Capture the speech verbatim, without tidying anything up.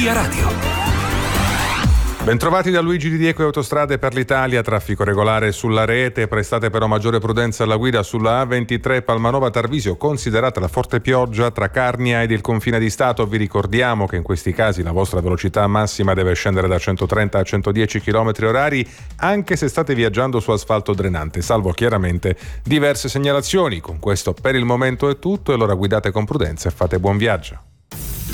Via Radio. Bentrovati da Luigi Di Diego e Autostrade per l'Italia. Traffico regolare sulla rete, prestate però maggiore prudenza alla guida sulla A ventitré Palmanova Tarvisio, considerata la forte pioggia tra Carnia ed il confine di Stato. Vi ricordiamo che in questi casi la vostra velocità massima deve scendere da centotrenta a centodieci chilometri orari, anche se state viaggiando su asfalto drenante, salvo chiaramente diverse segnalazioni. Con questo per il momento è tutto, e allora guidate con prudenza e fate buon viaggio.